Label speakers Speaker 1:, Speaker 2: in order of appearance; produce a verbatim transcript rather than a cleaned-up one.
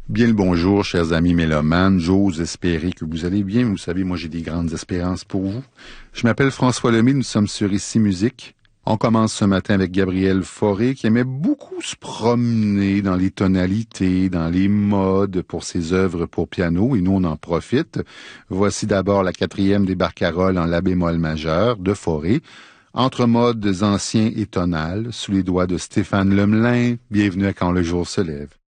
Speaker 1: Bien le bonjour, chers amis mélomanes. J'ose espérer que vous allez bien. Vous savez, moi, j'ai des grandes espérances pour vous. Je m'appelle François Lemay. Nous sommes sur Ici Musique. On commence ce matin avec Gabriel Fauré, qui aimait beaucoup se promener dans les tonalités, dans les modes pour ses œuvres pour piano, et nous, on en profite. Voici d'abord la quatrième des barcaroles en la bémol majeur de Fauré, entre modes anciens et tonales, sous les doigts de Stéphane Lemelin. Bienvenue à Quand le jour se lève.